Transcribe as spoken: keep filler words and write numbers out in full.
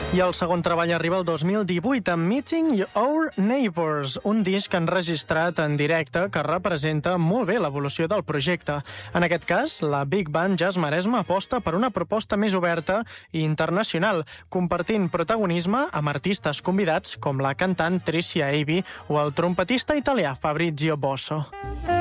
I el segon treball arriba el dos mil divuit amb Meeting Our Neighbors, un disc enregistrat en directe que representa molt bé l'evolució del projecte. En aquest cas, la Big Band Jazz Maresme aposta per una proposta més oberta i internacional, compartint protagonisme amb artistes convidats com la cantant Tricia Avey o el trompetista italià Fabrizio Bosso.